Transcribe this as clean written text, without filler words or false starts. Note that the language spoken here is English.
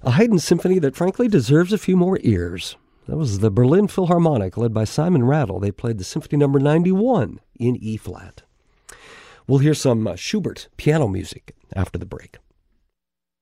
A Haydn symphony that frankly deserves a few more ears. That was the Berlin Philharmonic, led by Simon Rattle. They played the Symphony Number 91 in E-flat. We'll hear some Schubert piano music after the break.